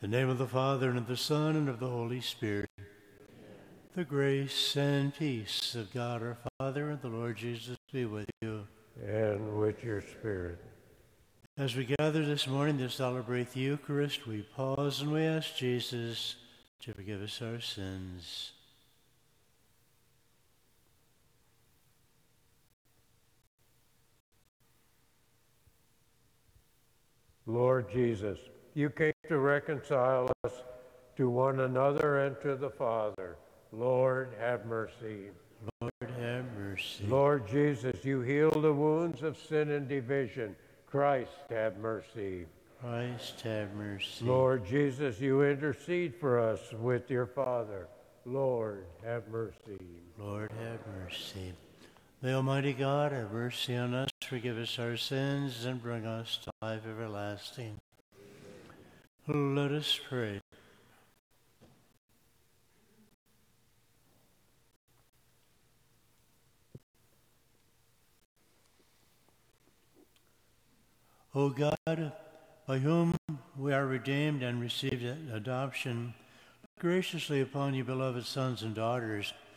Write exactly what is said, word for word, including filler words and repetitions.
In the name of the Father, and of the Son, and of the Holy Spirit. The grace and peace of God our Father and the Lord Jesus be with you. And with your spirit. As we gather this morning to celebrate the Eucharist, we pause and we ask Jesus to forgive us our sins. Lord Jesus, you came to reconcile us to one another and to the Father. Lord, have mercy. Lord, have mercy. Lord Jesus, you heal the wounds of sin and division. Christ, have mercy. Christ, have mercy. Lord Jesus, you intercede for us with your Father. Lord, have mercy. Lord, have mercy. May Almighty God have mercy on us, forgive us our sins, and bring us to life everlasting. Let us pray. O God, by whom we are redeemed and received adoption, look graciously upon your beloved sons and daughters,